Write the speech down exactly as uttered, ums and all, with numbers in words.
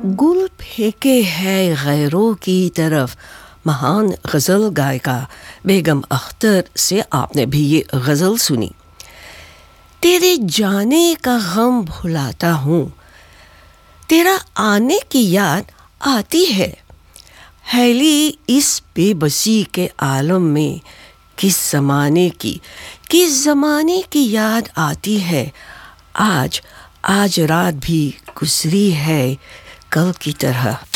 गुल फेंके है गैरों की तरफ, महान गज़ल गायिका बेगम अख्तर से आपने भी ये गज़ल सुनी। तेरे जाने का गम भुलाता हूँ, तेरा आने की याद आती है। हैली इस बेबसी के आलम में किस ज़माने की किस ज़माने की याद आती है। आज आज रात भी गुजरी है कल की तरह।